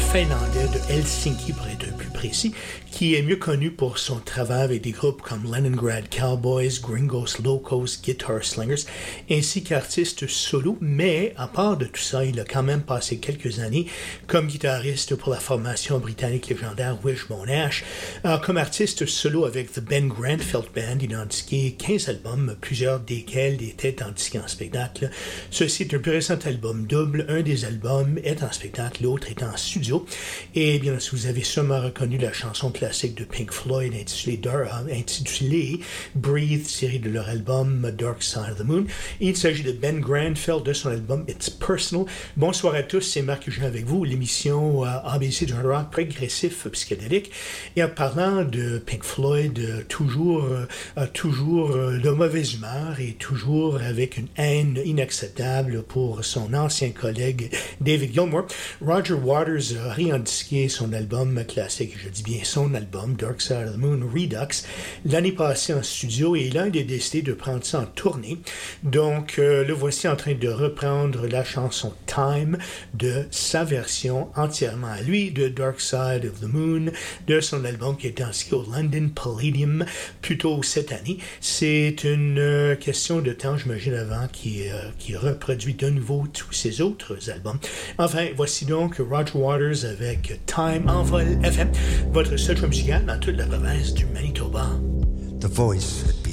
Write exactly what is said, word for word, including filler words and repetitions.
finlandais de Helsinki pour être plus précis, qui est mieux connu pour son travail avec des groupes comme Leningrad Cowboys, Gringos Locos, Guitar Slingers, ainsi qu'artiste solo, mais à part de tout ça, il a quand même passé quelques années comme guitariste pour la formation britannique légendaire Wishbone Ash, euh, comme artiste solo avec The Ben Grantfeld Band, il a indiqué quinze albums, plusieurs desquels étaient indiqués en spectacle. Ceci est un plus récent album double, un des albums est en spectacle, l'autre est en studio, et bien si vous avez sûrement reconnu la chanson classique de Pink Floyd intitulée, intitulée Breathe, tirée de leur album Dark Side of the Moon. Il s'agit de Ben Grantfeld de son album It's Personal. Bonsoir à tous, c'est Marc Jean avec vous, l'émission euh, A B C du rock progressif psychédélique. Et en parlant de Pink Floyd, euh, toujours, euh, toujours euh, de mauvaise humeur et toujours avec une haine inacceptable pour son ancien collègue David Gilmour, Roger Waters a réindiqué son album classique, je dis bien son album Dark Side of the Moon Redux l'année passée en studio, et il a décidé de prendre ça en tournée. Donc euh, le voici en train de reprendre la chanson Time de sa version entièrement à lui de Dark Side of the Moon de son album qui est inscrit au London Palladium plus tôt cette année. C'est une euh, question de temps, j'imagine, avant qui, euh, qui reproduit de nouveau tous ses autres albums. Enfin, voici donc Roger Waters avec Time en vol F M, votre seul choix musical dans toute la province du Manitoba. The voice